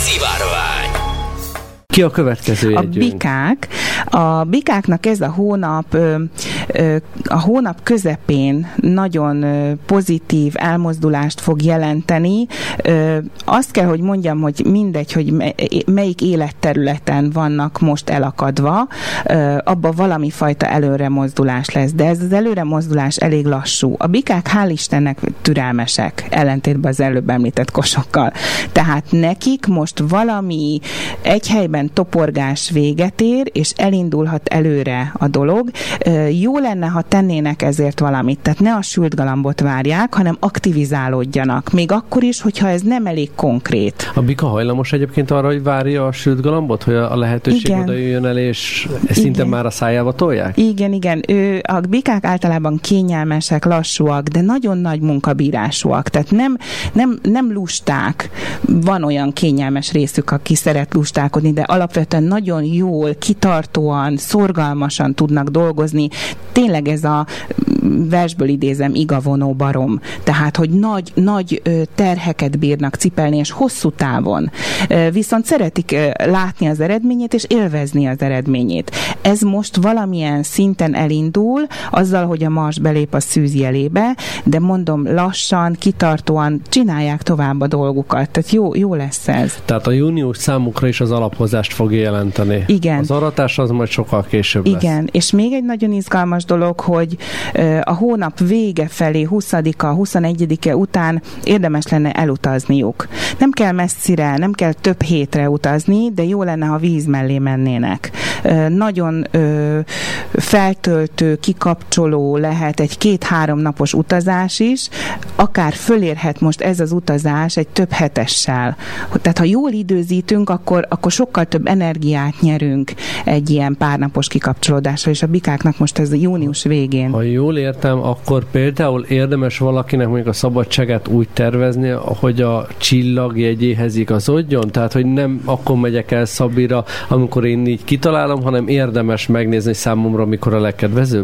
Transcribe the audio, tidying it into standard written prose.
Szivárvány. Ki a következő jegyünk? A bikák. A bikáknak ez a hónap közepén nagyon pozitív elmozdulást fog jelenteni. Azt kell, hogy mondjam, hogy mindegy, hogy melyik életterületen vannak most elakadva, abban valami fajta előremozdulás lesz, de ez az előremozdulás elég lassú. A bikák hál' Istennek türelmesek, ellentétben az előbb említett kosokkal. Tehát nekik most valami egy helyben toporgás véget ér, és elindulhat előre a dolog. Jó lenne, ha tennének ezért valamit. Tehát ne a sült galambot várják, hanem aktivizálódjanak. Még akkor is, hogyha ez nem elég konkrét. A bika hajlamos egyébként arra, hogy várja a sült galambot, hogy a lehetőség oda jöjjön el, és szinte már a szájába tolják? Igen. A bikák általában kényelmesek, lassúak, de nagyon nagy munkabírásúak. Tehát nem lusták. Van olyan kényelmes részük, aki szeret lustálkodni, de alapvetően nagyon jól, kitartóan, szorgalmasan tudnak dolgozni. Tényleg ez a versből idézem, igavonó barom. Tehát, hogy nagy terheket bírnak cipelni, és hosszú távon. Viszont szeretik látni az eredményét, és élvezni az eredményét. Ez most valamilyen szinten elindul, azzal, hogy a Mars belép a szűz jelébe, de mondom, lassan, kitartóan csinálják tovább a dolgukat. Tehát jó lesz ez. Tehát a június számukra is az alaphozást fogja jelenteni. Igen. Az aratás az majd sokkal később lesz. Igen, és még egy nagyon izgalmas dolog, hogy a hónap vége felé, 20-a, 21-e után érdemes lenne elutazniuk. Nem kell messzire, nem kell több hétre utazni, de jó lenne, ha víz mellé mennének. Nagyon feltöltő, kikapcsoló lehet egy 2-3 napos utazás is, akár fölérhet most ez az utazás egy több hetessel. Tehát ha jól időzítünk, akkor sokkal több energiát nyerünk egy ilyen párnapos kikapcsolódással, és a bikáknak most ez június végén. Ha jól értem, akkor például érdemes valakinek mondjuk a szabadságát úgy tervezni, hogy a csillag jegyéhez igazodjon? Tehát, hogy nem akkor megyek el Szabira, amikor én így kitalálom, hanem érdemes megnézni számomra, mikor a legkedvezőbb?